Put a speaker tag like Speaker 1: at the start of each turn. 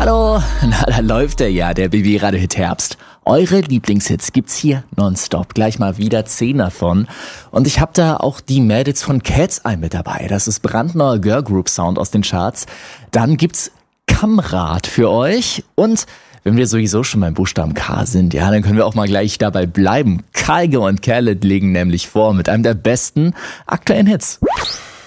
Speaker 1: Hallo, na, da läuft er ja, der BB-Radio-Hit Herbst. Eure Lieblingshits gibt's hier nonstop, gleich mal wieder 10 davon. Und ich hab da auch die Mädels von Cat's Eye mit dabei. Das ist brandneuer Girlgroup-Sound aus den Charts. Dann gibt's Kamrat für euch. Und wenn wir sowieso schon beim Buchstaben K sind, ja, dann können wir auch mal gleich dabei bleiben. Kygo und Khaled legen nämlich vor mit einem der besten aktuellen Hits.